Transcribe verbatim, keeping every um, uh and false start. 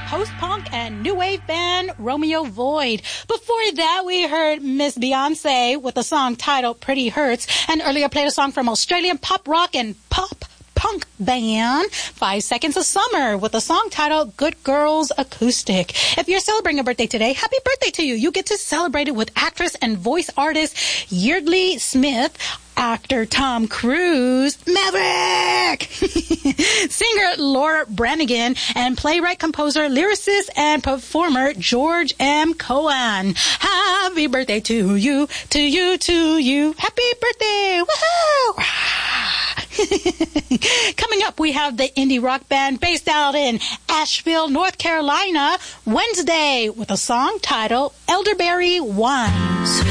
post-punk and new wave band Romeo Void. Before that, we heard Miss Beyonce with a song titled Pretty Hurts, and earlier played a song from Australian pop rock and pop punk band Five Seconds of Summer with a song titled Good Girls Acoustic. If you're celebrating a birthday today, happy birthday to you. You get to celebrate it with actress and voice artist Yeardley Smith, actor Tom Cruise, Maverick, singer Laura Branigan, and playwright, composer, lyricist, and performer George M. Cohan. Happy birthday to you, to you, to you. Happy birthday! Woohoo! Coming up, we have the indie rock band based out in Asheville, North Carolina, Wednesday, with a song titled Elderberry Wine.